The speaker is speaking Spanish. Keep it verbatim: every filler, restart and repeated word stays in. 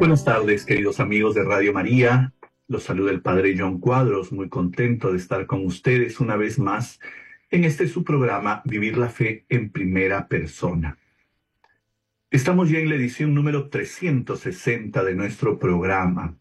Buenas tardes, queridos amigos de Radio María. Los saluda el Padre John Cuadros, muy contento de estar con ustedes una vez más en este su programa Vivir la Fe en Primera Persona. Estamos ya en la edición número trescientos sesenta de nuestro programa